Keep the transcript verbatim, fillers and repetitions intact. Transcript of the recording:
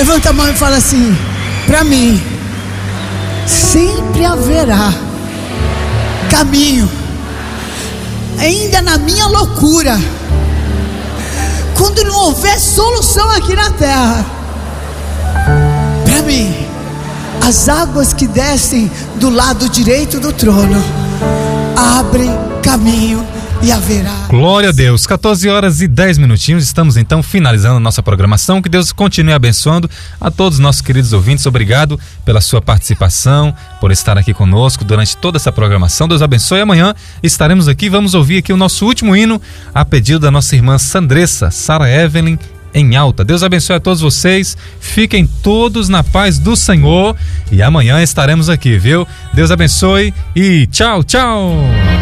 Levanta a mão e fala assim: para mim sempre haverá caminho, ainda na minha loucura, quando não houver solução aqui na terra. Para mim, as águas que descem do lado direito do trono abrem caminho e haverá. Glória a Deus. Catorze horas e dez minutinhos. Estamos então finalizando a nossa programação. Que Deus continue abençoando a todos os nossos queridos ouvintes. Obrigado pela sua participação, por estar aqui conosco durante toda essa programação. Deus abençoe. Amanhã estaremos aqui. Vamos ouvir aqui o nosso último hino, a pedido da nossa irmã Sandressa, Sarah Evelyn, em alta. Deus abençoe a todos vocês. Fiquem todos na paz do Senhor. E amanhã estaremos aqui, viu? Deus abençoe e tchau, tchau.